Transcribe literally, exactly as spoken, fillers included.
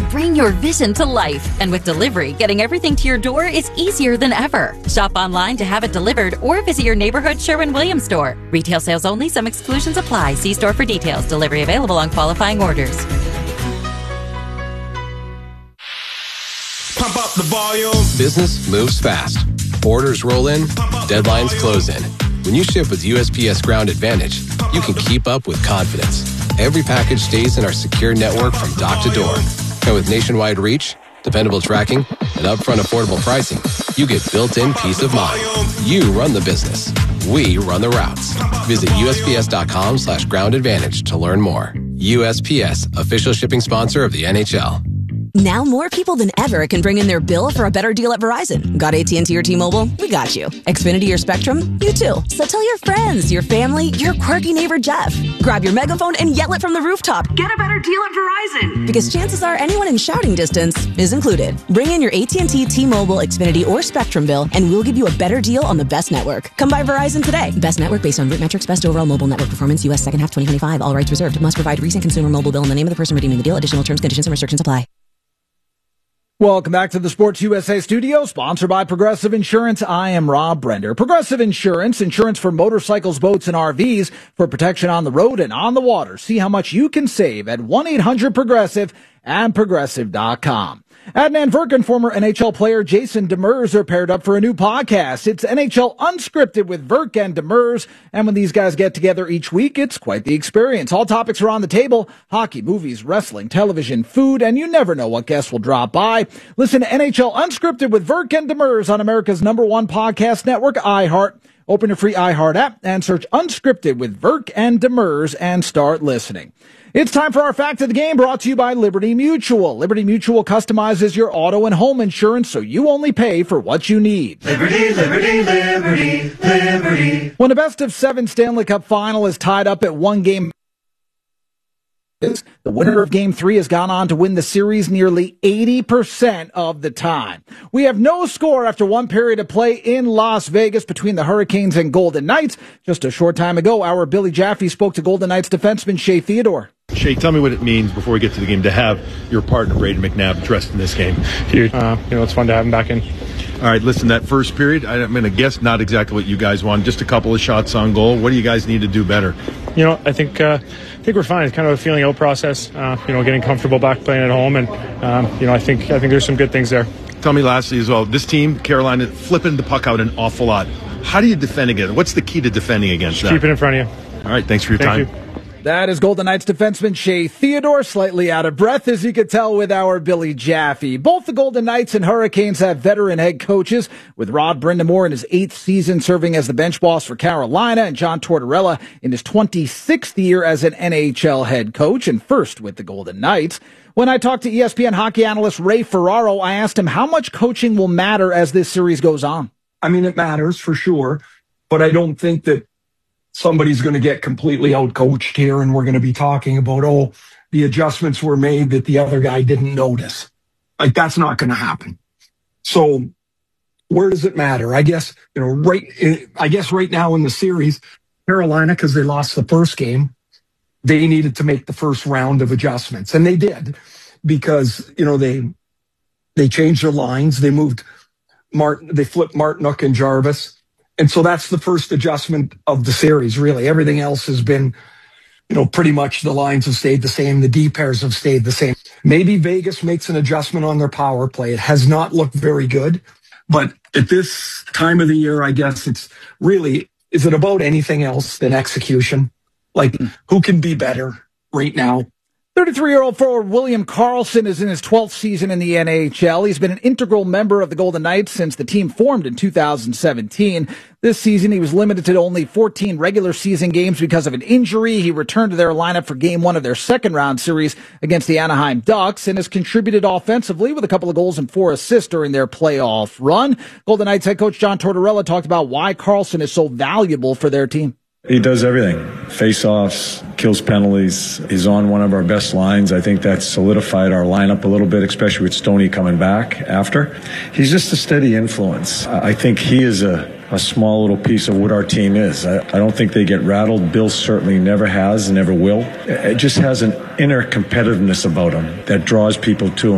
bring your vision to life. And with delivery, getting everything to your door is easier than ever. Shop online to have it delivered or visit your neighborhood Sherwin-Williams store. Retail sales only. Some exclusions apply. See store for details. Delivery available on qualifying orders. Pump up the volume. Business moves fast. Orders roll in, deadlines close in. When you ship with U S P S Ground Advantage, you can keep up with confidence. Every package stays in our secure network from dock to door. And with nationwide reach, dependable tracking, and upfront affordable pricing, you get built-in peace of mind. You run the business. We run the routes. Visit U S P S dot com slash ground advantage to learn more. U S P S, official shipping sponsor of the N H L. Now more people than ever can bring in their bill for a better deal at Verizon. Got A T and T or T-Mobile? We got you. Xfinity or Spectrum? You too. So tell your friends, your family, your quirky neighbor Jeff. Grab your megaphone and yell it from the rooftop. Get a better deal at Verizon. Because chances are anyone in shouting distance is included. Bring in your A T and T, T-Mobile, Xfinity, or Spectrum bill and we'll give you a better deal on the best network. Come by Verizon today. Best network based on root metrics, best overall mobile network performance, U S second half twenty twenty-five. All rights reserved. Must provide recent consumer mobile bill in the name of the person redeeming the deal. Additional terms, conditions, and restrictions apply. Welcome back to the Sports U S A studio, sponsored by Progressive Insurance. I am Rob Brender. Progressive Insurance, insurance for motorcycles, boats, and R Vs for protection on the road and on the water. See how much you can save at one eight hundred progressive and progressive dot com. Adnan Virk, former N H L player Jason Demers are paired up for a new podcast. It's N H L Unscripted with Virk and Demers, and when these guys get together each week, it's quite the experience. All topics are on the table: hockey, movies, wrestling, television, food, and you never know what guests will drop by. Listen to N H L Unscripted with Virk and Demers on America's number one podcast network, iHeart. Open a free iHeart app and search Unscripted with Virk and Demers and start listening. It's time for our Fact of the Game, brought to you by Liberty Mutual. Liberty Mutual customizes your auto and home insurance so you only pay for what you need. Liberty, liberty, liberty, liberty. When a best-of-seven Stanley Cup final is tied up at one game, the winner of Game three has gone on to win the series nearly eighty percent of the time. We have no score after one period of play in Las Vegas between the Hurricanes and Golden Knights. Just a short time ago, our Billy Jaffe spoke to Golden Knights defenseman Shea Theodore. Shea, tell me what it means before we get to the game to have your partner, Brayden McNabb, dressed in this game. Huge. Uh, you know, it's fun to have him back in. All right, listen, that first period, I'm going to guess not exactly what you guys want, just a couple of shots on goal. What do you guys need to do better? You know, I think uh, I think we're fine. It's kind of a feeling out process, uh, you know, getting comfortable back playing at home. And, um, you know, I think I think there's some good things there. Tell me lastly as well, this team, Carolina, flipping the puck out an awful lot. How do you defend against it? What's the key to defending against Just that? Keep it in front of you. All right, thanks for your Thank time. You. That is Golden Knights defenseman Shea Theodore, slightly out of breath, as you could tell with our Billy Jaffe. Both the Golden Knights and Hurricanes have veteran head coaches, with Rod Brind'Amour in his eighth season serving as the bench boss for Carolina, and John Tortorella in his twenty-sixth year as an N H L head coach, and first with the Golden Knights. When I talked to E S P N hockey analyst Ray Ferraro, I asked him how much coaching will matter as this series goes on. I mean, it matters for sure, but I don't think that somebody's going to get completely outcoached here and we're going to be talking about, oh, the adjustments were made that the other guy didn't notice. Like, that's not going to happen. So where does it matter? I guess, you know, right, I guess right now in the series, Carolina, because they lost the first game, they needed to make the first round of adjustments. And they did, because, you know, they, they changed their lines. They moved Martin, they flipped Martinook and Jarvis. And so that's the first adjustment of the series, really. Everything else has been, you know, pretty much the lines have stayed the same. The D pairs have stayed the same. Maybe Vegas makes an adjustment on their power play. It has not looked very good. But at this time of the year, I guess it's really, is it about anything else than execution? Like, who can be better right now? thirty-three-year-old forward William Karlsson is in his twelfth season in the N H L. He's been an integral member of the Golden Knights since the team formed in two thousand seventeen. This season, he was limited to only fourteen regular season games because of an injury. He returned to their lineup for game one of their second-round series against the Anaheim Ducks and has contributed offensively with a couple of goals and four assists during their playoff run. Golden Knights head coach John Tortorella talked about why Karlsson is so valuable for their team. He does everything. Face-offs, kills penalties. He's on one of our best lines. I think that's solidified our lineup a little bit, especially with Stoney coming back after. He's just a steady influence. I think he is a, a small little piece of what our team is. I, I don't think they get rattled. Bill certainly never has and never will. It just has an inner competitiveness about him that draws people to him.